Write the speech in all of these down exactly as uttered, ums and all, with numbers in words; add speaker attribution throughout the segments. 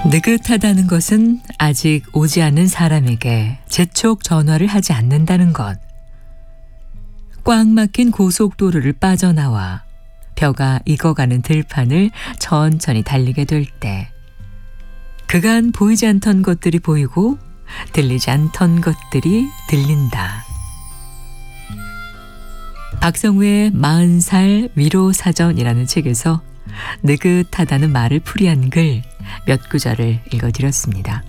Speaker 1: 느긋하다는 것은 아직 오지 않는 사람에게 재촉 전화를 하지 않는다는 것. 꽉 막힌 고속도로를 빠져나와 벼가 익어가는 들판을 천천히 달리게 될 때 그간 보이지 않던 것들이 보이고 들리지 않던 것들이 들린다. 박성우의 마흔 살 위로 사전이라는 책에서 느긋하다는 말을 풀이한 글 몇 구절을 읽어드렸습니다.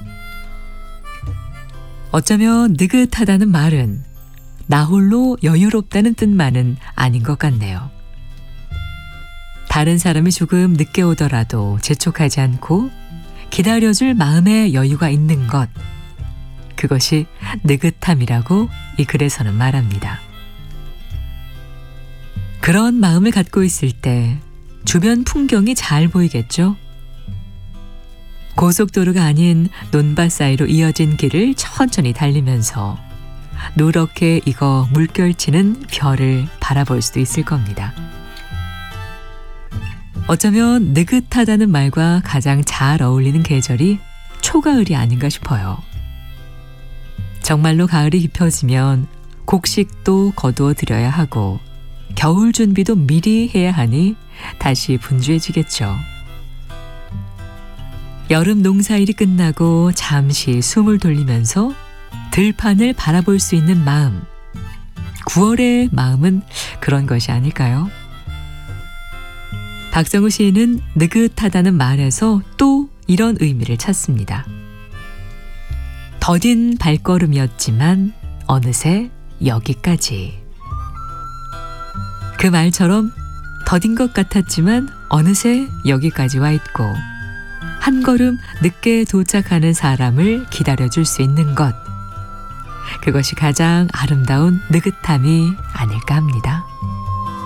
Speaker 1: 어쩌면 느긋하다는 말은 나 홀로 여유롭다는 뜻만은 아닌 것 같네요. 다른 사람이 조금 늦게 오더라도 재촉하지 않고 기다려줄 마음의 여유가 있는 것, 그것이 느긋함이라고 이 글에서는 말합니다. 그런 마음을 갖고 있을 때 주변 풍경이 잘 보이겠죠? 고속도로가 아닌 논밭 사이로 이어진 길을 천천히 달리면서 누렇게 익어 물결치는 벼를 바라볼 수도 있을 겁니다. 어쩌면 느긋하다는 말과 가장 잘 어울리는 계절이 초가을이 아닌가 싶어요. 정말로 가을이 깊어지면 곡식도 거두어 들여야 하고 겨울 준비도 미리 해야 하니 다시 분주해지겠죠. 여름 농사일이 끝나고 잠시 숨을 돌리면서 들판을 바라볼 수 있는 마음, 구월의 마음은 그런 것이 아닐까요? 박성우 시인은 느긋하다는 말에서 또 이런 의미를 찾습니다. 더딘 발걸음이었지만 어느새 여기까지. 그 말처럼 더딘 것 같았지만 어느새 여기까지 와 있고 한 걸음 늦게 도착하는 사람을 기다려줄 수 있는 것, 그것이 가장 아름다운 느긋함이 아닐까 합니다.